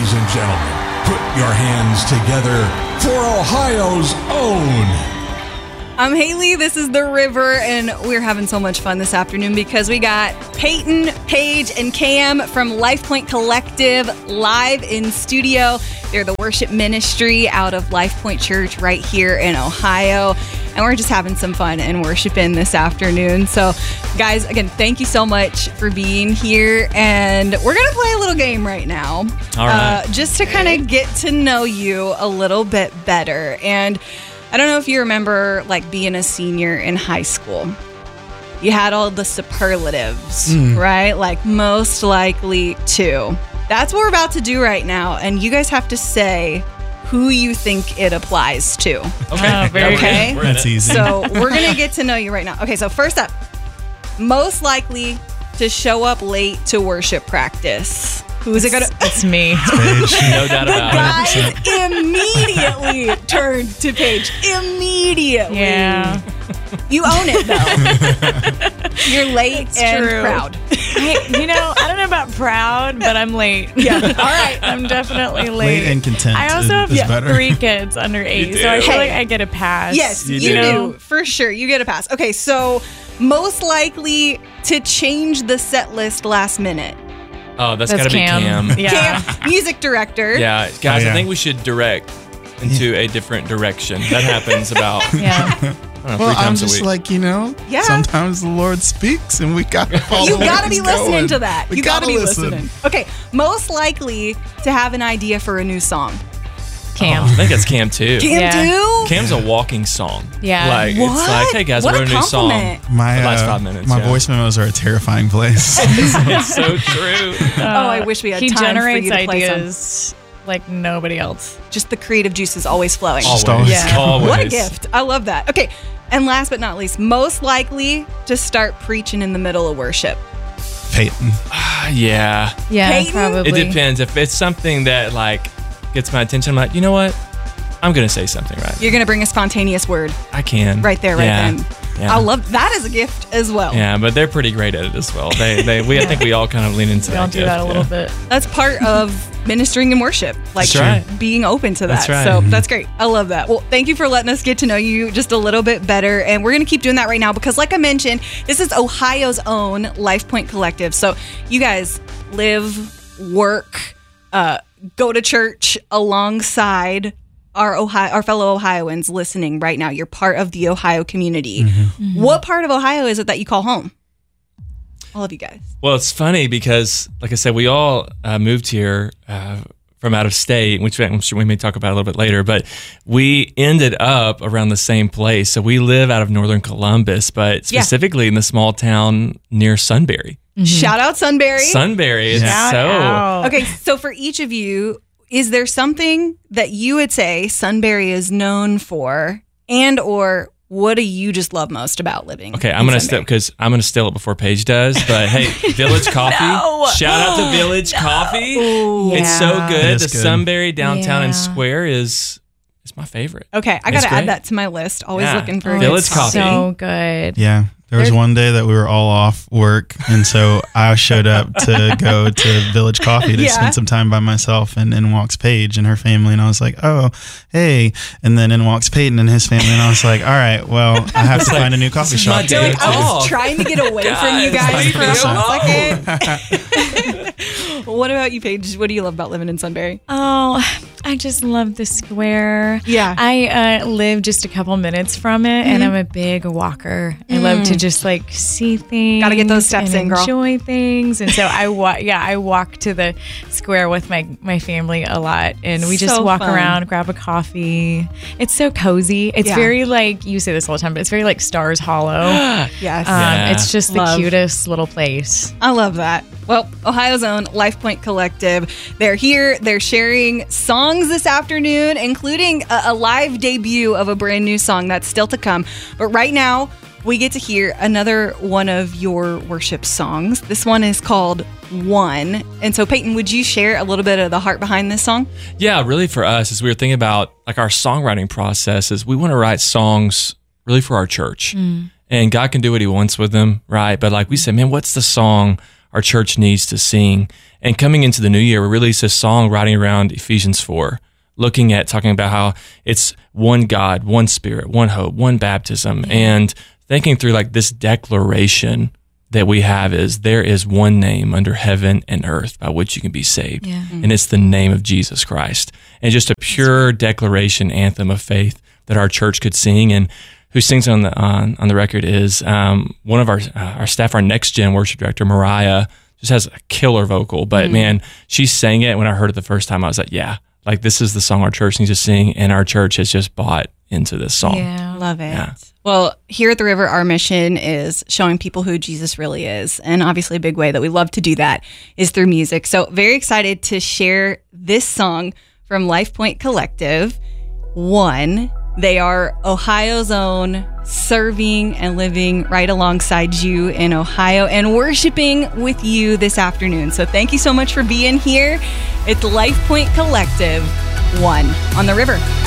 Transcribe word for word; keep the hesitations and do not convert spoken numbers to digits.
Ladies and gentlemen, put your hands together for Ohio's own. I'm Haley, this is The River, and we're having so much fun this afternoon because we got Peyton, Paige, and Cam from LifePoint Collective live in studio. They're the worship ministry out of LifePoint Church right here in Ohio, and we're just having some fun and worshiping this afternoon. So, guys, again, thank you so much for being here, and we're going to play a little game right now. All right. Uh, just to kind of get to know you a little bit better. And I don't know if you remember, like, being a senior in high school. You had all the superlatives, mm. right? Like, most likely to. That's what we're about to do right now. And you guys have to say who you think it applies to. Okay. Oh, very okay. Good. That's easy. So we're going to get to know you right now. Okay, so first up, most likely to show up late to worship practice. Who's it gonna? It's me. It's Paige. No doubt about it. Guys immediately turned to Paige. Immediately. Yeah. You own it though. You're late It's and true. proud. I, you know, I don't know about proud, but I'm late. Yeah. All right. I'm definitely late. Late and content. I also have is better. three kids under eight, so I feel Hey. like I get a pass. Yes, you, You do. do. For sure. You get a pass. Okay, so most likely to change the set list last minute. Oh, that's, That's got to be Cam. Cam. Yeah. Cam, music director. Yeah, guys, Oh, yeah. I think we should direct into a different direction. That happens about I Yeah. don't know, Well, three I'm times a just week. like, you know, Yeah. sometimes the Lord speaks and we got to follow You where gotta be he's listening going. to that. We You gotta, gotta be listen. listening. Okay, most likely to have an idea for a new song. Cam. I think it's Cam too. Cam Yeah. too? Cam's a walking song. Yeah. Like, What? it's like, hey guys, What I a wrote a new song. compliment. My, The last uh, five minutes, my yeah. voice memos are a terrifying place. It's so true. Oh, I wish we had he time generates for you to play some. ideas like nobody else. Just the creative juice is always flowing. Just Always. always. Yeah. Always. What a gift. I love that. Okay, and last but not least, most likely to start preaching in the middle of worship. Peyton. Yeah. Yeah, Peyton? probably. It depends. If it's something that like gets my attention, I'm like, you know what? I'm going to say something right. You're going to bring a spontaneous word I can. right there, right yeah. then. Yeah. I love that as a gift as well. Yeah, but they're pretty great at it as well. They, they, we, I think we all kind of lean into We that. all do gift, that a little yeah. bit. That's part of ministering and worship, like That's right. being open to that. That's right. So that's great. I love that. Well, thank you for letting us get to know you just a little bit better. And we're going to keep doing that right now because, like I mentioned, this is Ohio's own LifePoint Collective. So you guys live, work, uh, go to church alongside our Ohio, our fellow Ohioans listening right now. You're part of the Ohio community. Mm-hmm. What part of Ohio is it that you call home? All of you guys. Well, it's funny because, like I said, we all uh, moved here uh, from out of state, which I'm sure we may talk about a little bit later, but we ended up around the same place. So we live out of northern Columbus, but specifically in the small town near Sunbury. Mm-hmm. Shout out Sunbury. Sunbury is Shout so... out. Okay, so for each of you, is there something that you would say Sunbury is known for, and or what do you just love most about living? Okay, I'm in gonna Sunbury? steal because I'm gonna steal it before Paige does. But hey, Village Coffee! No. Shout out to Village Coffee! Ooh. It's so Yeah. good. It is The good. Sunbury downtown and Yeah. Square is is my favorite. Okay, I It's gotta add great. that to my list. Always Yeah. looking for a Oh, good Village it's Coffee. So good. Yeah. There was There's- one day that we were all off work, and so I showed up to go to Village Coffee to Yeah. spend some time by myself, and in walks Paige and her family, and I was like, oh, hey. And then in walks Peyton and his family, and I was like, all right, well, I have to like, find a new coffee this is shop. my to day go Like, I to. was off. trying to get away from you Guys, guys leave for me a hot alone. second. What about you, Paige? What do you love about living in Sunbury? Oh, I just love the square. Yeah. I uh, live just a couple minutes from it, and I'm a big walker. I love to just like see things. Gotta get those steps and in, girl. Enjoy things, and so I walk. Yeah, I walk to the square with my my family a lot, and we just So walk fun. around, grab a coffee. It's so cozy. It's Yeah. very like you say this all the time, but it's very like Stars Hollow. Yes. Um, Yeah. It's just the Love. cutest little place. I love that. Well, Ohio's own LifePoint Collective. They're here. They're sharing songs this afternoon, including a, a live debut of a brand new song that's still to come. But right now, we get to hear another one of your worship songs. This one is called One. And so, Peyton, would you share a little bit of the heart behind this song? Yeah, really for us, as we were thinking about like our songwriting process, is we want to write songs really for our church. And God can do what he wants with them, right? But like we said, man, what's the song our church needs to sing? And coming into the new year, we released a song writing around Ephesians four, looking at talking about how it's one God, one Spirit, one hope, one baptism, yeah. and thinking through like this declaration that we have is there is one name under heaven and earth by which you can be saved. Yeah. Mm-hmm. And it's the name of Jesus Christ. And just a pure declaration anthem of faith that our church could sing. And who sings on the on, on the record is um, one of our uh, our staff, our next gen worship director, Mariah, just has a killer vocal. But mm-hmm. man, she sang it. When I heard it the first time, I was like, yeah, like this is the song our church needs to sing. And our church has just bought into this song. Yeah, love it. Yeah. Well, here at the River, our mission is showing people who Jesus really is. And obviously a big way that we love to do that is through music. So very excited to share this song from Life Point Collective. One, they are Ohio's own, serving and living right alongside you in Ohio and worshiping with you this afternoon. So thank you so much for being here. It's Life Point Collective, One on the River.